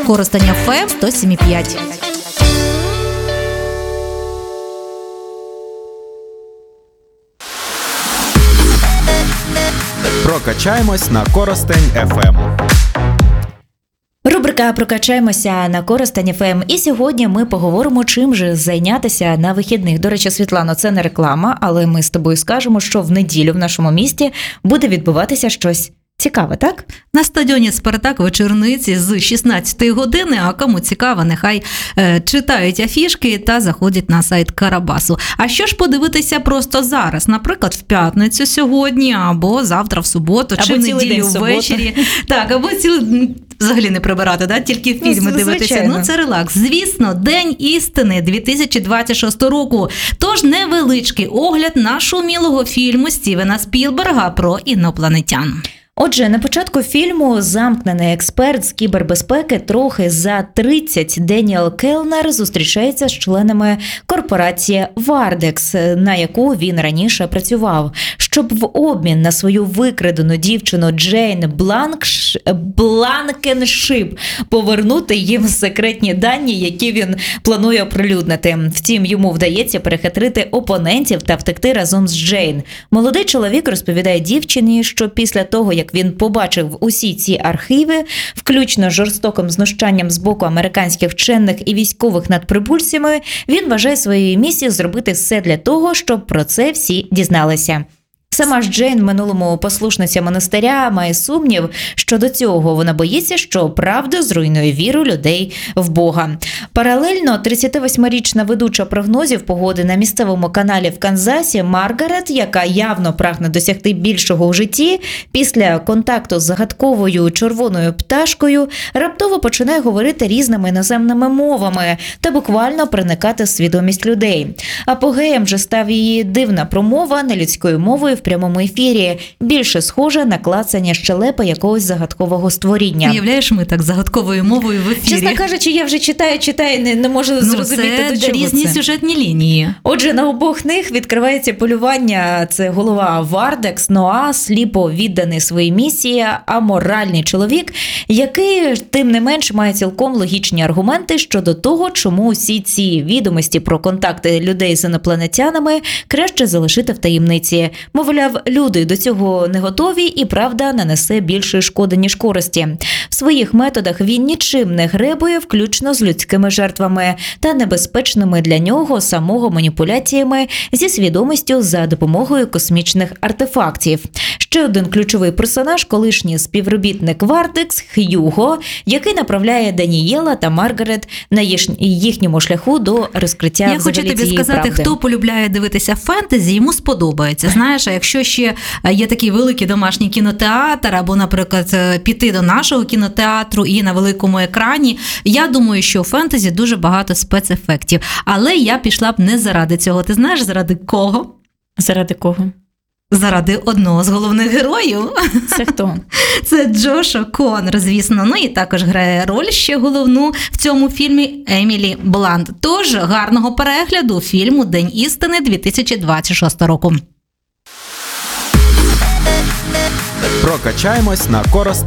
Коростень ФМ 107,5. Прокачаємось на Коростень ФМ. Рубрика «Прокачаємося» на Коростень ФМ. І сьогодні ми поговоримо, чим же зайнятися на вихідних. До речі, Світлано, це не реклама, але ми з тобою скажемо, що в неділю в нашому місті буде відбуватися щось цікаве, так? На стадіоні «Спартак» вечорниці з 16 години, а кому цікаво, нехай читають афішки та заходять на сайт Карабасу. А що ж подивитися просто зараз? Наприклад, в п'ятницю сьогодні, або завтра в суботу, або чи в неділю ввечері. Так, або взагалі не прибирати, да? Тільки фільми дивитися. Звичайно. Ну, це релакс. Звісно, День істини 2026 року. Тож невеличкий огляд нашумілого фільму Стівена Спілберга про інопланетян. Отже, на початку фільму замкнений експерт з кібербезпеки трохи за 30 Деніел Келнер зустрічається з членами корпорації Вардекс, на яку він раніше працював, щоб в обмін на свою викрадену дівчину Джейн Бланкеншип повернути їм секретні дані, які він планує оприлюднити. Втім, йому вдається перехитрити опонентів та втекти разом з Джейн. Молодий чоловік розповідає дівчині, що після того, як він побачив усі ці архіви, включно з жорстоким знущанням з боку американських вчених і військових над прибульцями, він вважає своєю місією зробити все для того, щоб про це всі дізналися. Сама ж Джейн, в минулому послушниця монастиря, має сумнів щодо цього. Вона боїться, що правда зруйнує віру людей в Бога. Паралельно 38-річна ведуча прогнозів погоди на місцевому каналі в Канзасі Маргарет, яка явно прагне досягти більшого у житті, після контакту з загадковою червоною пташкою раптово починає говорити різними іноземними мовами та буквально проникати в свідомість людей. Апогеєм же став її дивна промова нелюдською мовою в прямому ефірі, більше схоже на клацання щелепи якогось загадкового створіння. Уявляєш, ми так загадковою мовою в ефірі. Чесно кажучи, я вже читаю, не можу зрозуміти, до чого різні це. сюжетні лінії. Отже, на обох них відкривається полювання. Це голова Вардекс, Ноа, сліпо відданий своїй місії, аморальний чоловік, який, тим не менш, має цілком логічні аргументи щодо того, чому усі ці відомості про контакти людей з інопланетянами краще залишити в таємниці. Мовляв, люди до цього не готові і правда нанесе більше шкоди, ніж користі. В своїх методах він нічим не гребує, включно з людськими жертвами та небезпечними для нього самого маніпуляціями зі свідомістю за допомогою космічних артефактів. Ще один ключовий персонаж – колишній співробітник Вардекс Х'юго, який направляє Данієла та Маргарет на їхньому шляху до розкриття Я хочу тобі сказати, правди. Хто полюбляє дивитися фентезі, йому сподобається. Знаєш, а якщо ще є такий великий домашній кінотеатр, або, наприклад, піти до нашого кінотеатру і на великому екрані, я думаю, що у фентезі дуже багато спецефектів. Але я пішла б не заради цього. Ти знаєш, заради кого? Заради кого? Заради одного з головних героїв. Це хто? Це Джоша Коннор, звісно. Ну і також грає роль ще головну в цьому фільмі Емілі Блант. Тож гарного перегляду фільму «День істини» 2026 року. Прокачаємось на Коростень